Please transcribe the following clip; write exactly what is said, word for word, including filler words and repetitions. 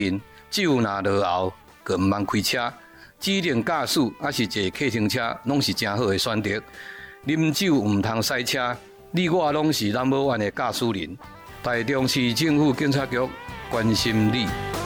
酒若落后，个毋通开车。指定驾驶还是坐客停车，拢是真好的选择。啉酒毋通塞车，你我拢是 number one 的驾驶人。台中市政府警察局关心你。